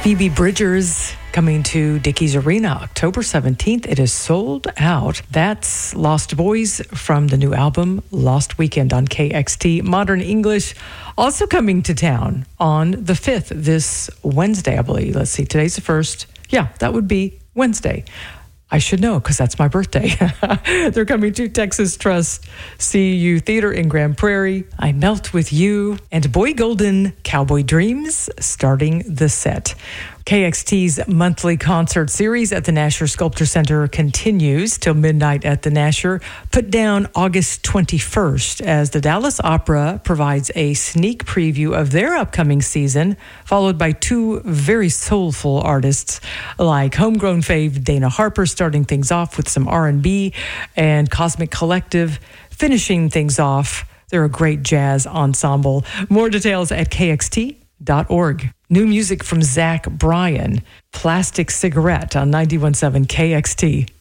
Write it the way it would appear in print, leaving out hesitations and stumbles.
Phoebe Bridgers coming to Dickies Arena October 17th. It is sold out. That's Lost Boys from the new album Lost Weekend on KXT. Modern English also coming to town on the 5th, this Wednesday, I believe. Let's see, today's the 1st. Yeah, that would be Wednesday. I should know because that's my birthday. They're coming to Texas Trust CU Theater in Grand Prairie. I Melt With You and Boy Golden Cowboy Dreams starting the set. KXT's monthly concert series at the Nasher Sculpture Center continues till midnight at the Nasher. Put down August 21st as the Dallas Opera provides a sneak preview of their upcoming season, followed by two very soulful artists like homegrown fave Dana Harper starting things off with some R&B and Cosmic Collective finishing things off. They're a great jazz ensemble. More details at KXT.org. New music from Zach Bryan, Plastic Cigarette on 91.7 KXT.